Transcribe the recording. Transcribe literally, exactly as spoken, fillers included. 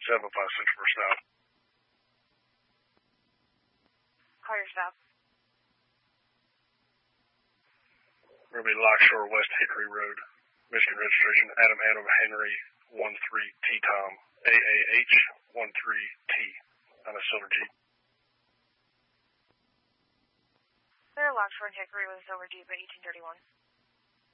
seven five six for stop. Call your stop. We're going to be Lockshore, West Hickory Road, Michigan registration, Adam Adam Henry, one three T Tom, A A H, one three T, on a silver Jeep. Clear Lockshore and Hickory with a silver Jeep at eighteen thirty-one.